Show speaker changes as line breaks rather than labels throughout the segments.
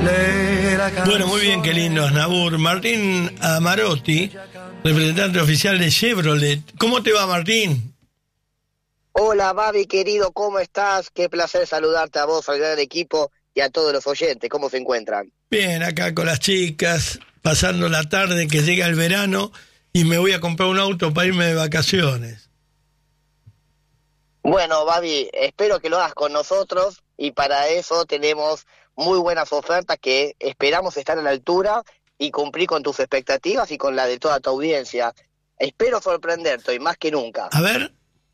Bueno, muy bien, qué lindo, Asnabur. Martín Amarotti, representante oficial de Chevrolet. ¿Cómo te va, Martín?
Hola, Babi, querido, ¿cómo estás? Qué placer saludarte a vos, al gran equipo y a todos los oyentes. ¿Cómo se encuentran?
Bien, acá con las chicas, pasando la tarde, que llega el verano, y me voy a comprar un auto para irme de vacaciones.
Bueno, Babi, espero que lo hagas con nosotros y para eso tenemos muy buenas ofertas que esperamos estar a la altura y cumplir con tus expectativas y con la de toda tu audiencia. Espero sorprenderte hoy más que nunca.
A ver.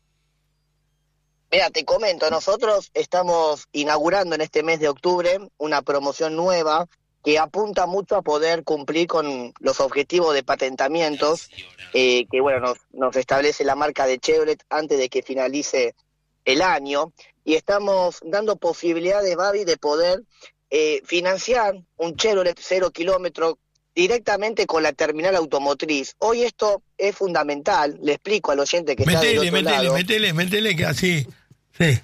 Mira, te comento, nosotros estamos inaugurando en este mes de octubre una promoción nueva que apunta mucho a poder cumplir con los objetivos de patentamientos que bueno nos establece la marca de Chevrolet antes de que finalice el año, y estamos dando posibilidades, Babi, de poder financiar un Chevrolet 0 kilómetro directamente con la terminal automotriz. Hoy esto es fundamental, le explico al oyente que está del otro lado.
Métele, que así, sí.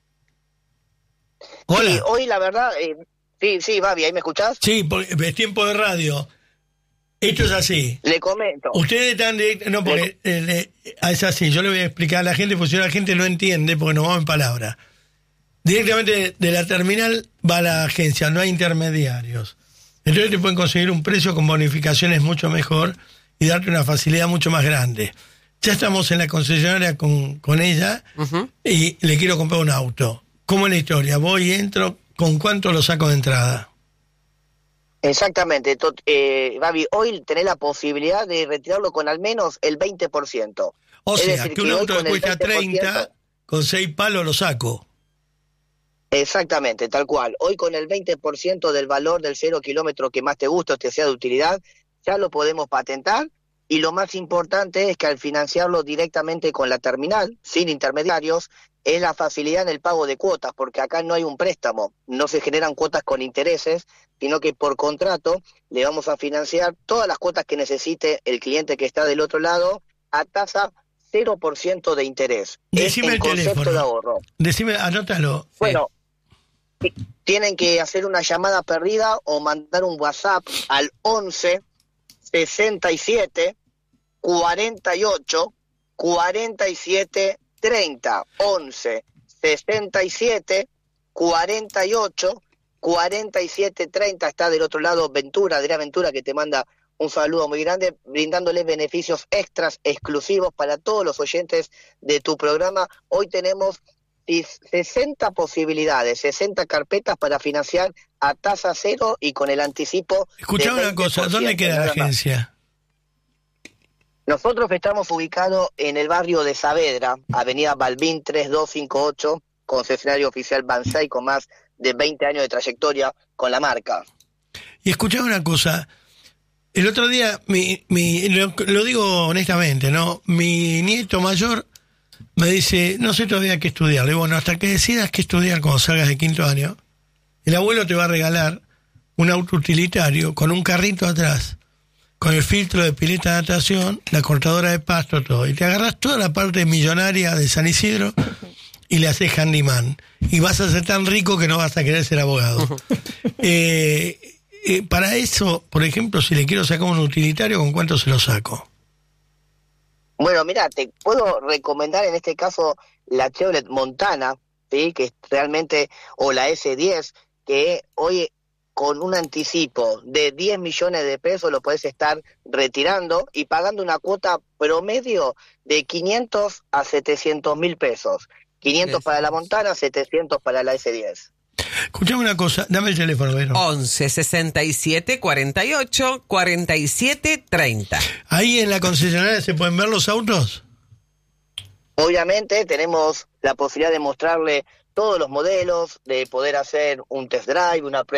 Hola.
Sí, hoy la verdad, sí, Babi, ¿ahí me escuchás?
Sí, porque es tiempo de radio. Esto es así.
Le comento.
Ustedes están directos, no, porque es así, yo le voy a explicar a la gente, porque si no la gente no entiende, porque nos vamos en palabras. Directamente de la terminal va a la agencia, no hay intermediarios. Entonces te pueden conseguir un precio con bonificaciones mucho mejor y darte una facilidad mucho más grande. Ya estamos en la concesionaria con ella y le quiero comprar un auto. ¿Cómo es la historia? Voy y entro, ¿con cuánto lo saco de entrada?
Exactamente, Babi, hoy tenés la posibilidad de retirarlo con al menos el 20%.
O sea,
decir,
que un auto que cuesta
20%,
30, con 6 palos lo saco.
Exactamente, tal cual. Hoy con el 20% del valor del 0 kilómetro que más te gusta o te sea de utilidad, ya lo podemos patentar, y lo más importante es que al financiarlo directamente con la terminal, sin intermediarios, es la facilidad en el pago de cuotas, porque acá no hay un préstamo, no se generan cuotas con intereses, sino que por contrato le vamos a financiar todas las cuotas que necesite el cliente que está del otro lado a tasa 0% de interés.
Decime
es
el
concepto
teléfono.
de ahorro.
Decime, anótalo.
Bueno, tienen que hacer una llamada perdida o mandar un WhatsApp al 11 67 48 47 30. 11 67 48 47 30. Está del otro lado Adrián Ventura, que te manda un saludo muy grande, brindándoles beneficios extras exclusivos para todos los oyentes de tu programa. Hoy tenemos 60 posibilidades, 60 carpetas para financiar a tasa cero y con el anticipo.
Escuchame una cosa, ¿dónde queda la agencia?
Nosotros estamos ubicados en el barrio de Saavedra, avenida Balbín 3258, concesionario oficial Banzai con más de 20 años de trayectoria con la marca.
Y escuchame una cosa, el otro día, lo digo honestamente, ¿no? Mi nieto mayor me dice, no sé todavía qué estudiar. Le digo, bueno, hasta que decidas qué estudiar cuando salgas de quinto año, el abuelo te va a regalar un auto utilitario con un carrito atrás, con el filtro de pileta de natación, la cortadora de pasto, todo. Y te agarras toda la parte millonaria de San Isidro y le haces handyman. Y vas a ser tan rico que no vas a querer ser abogado. Para eso, por ejemplo, si le quiero sacar un utilitario, ¿con cuánto se lo saco?
Bueno, mira, te puedo recomendar en este caso la Chevrolet Montana, ¿sí? Que es realmente, o la S10, que hoy con un anticipo de 10 millones de pesos lo podés estar retirando y pagando una cuota promedio de 500 a 700 mil pesos. 500 para la Montana, 700 para la S10.
Escuchame una cosa, dame el teléfono, Vero.
11 67 48 47 30.
¿Ahí en la concesionaria se pueden ver los autos?
Obviamente tenemos la posibilidad de mostrarle todos los modelos, de poder hacer un test drive, una prueba